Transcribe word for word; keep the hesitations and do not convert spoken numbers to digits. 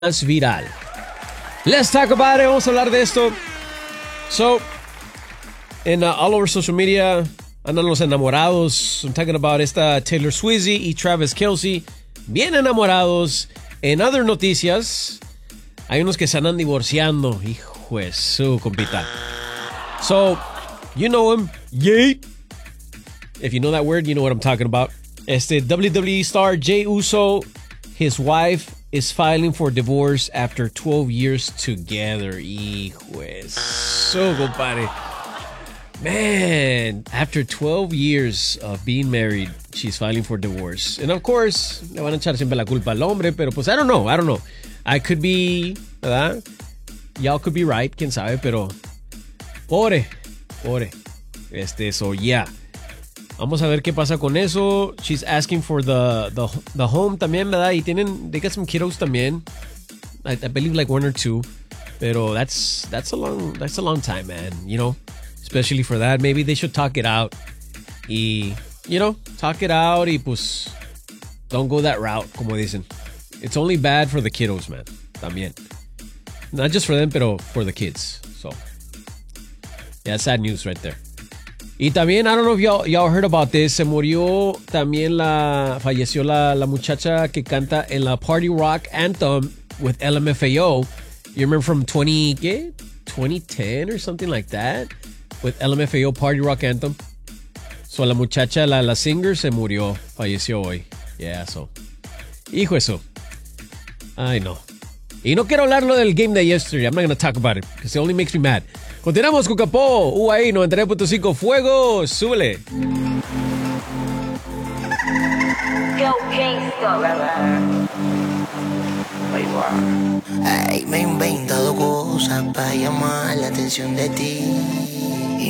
más viral. Let's talk about it. Vamos a hablar de esto. So, in uh, all over social media, andan los enamorados. I'm talking about esta Taylor Swift y Travis Kelce. Bien enamorados. En other noticias, hay unos que se andan divorciando. Hijo de su compita. So, you know him. Yay. If you know that word, you know what I'm talking about. Este W W E star Jey Uso, his wife is filing for divorce after twelve years together. Hijo de su compadre. Man, after twelve years of being married, she's filing for divorce. And of course, le van a echar siempre la culpa al hombre, pero pues I don't know, I don't know. I could be, ¿verdad? Y'all could be right, quién sabe, pero pobre, pobre. Este, so yeah. Vamos a ver qué pasa con eso. She's asking for the, the, the home también, ¿verdad? Y tienen, they got some kiddos también. I, I believe like one or two. Pero that's, that's a long, that's a long time, man. You know? Especially for that. Maybe they should talk it out. Y, you know, talk it out y pues don't go that route, como dicen. It's only bad for the kiddos, man. También. Not just for them, pero for the kids. So, yeah, sad news right there. Y también, I don't know if y'all, y'all heard about this, se murió también la, falleció la, la muchacha que canta en la Party Rock Anthem with L M F A O. You remember from twenty, ¿qué? twenty ten or something like that? With L M F A O Party Rock Anthem. So la muchacha, la, la singer, se murió, falleció hoy. Yeah, so. Hijo eso. Ay, no. Y no quiero hablar lo del game de yesterday. I'm not going to talk about it, because it only makes me mad. Continuamos con Capó, U A I noventa y tres punto cinco, Fuego, súbele. Ay, me he inventado cosas para llamar la atención de ti.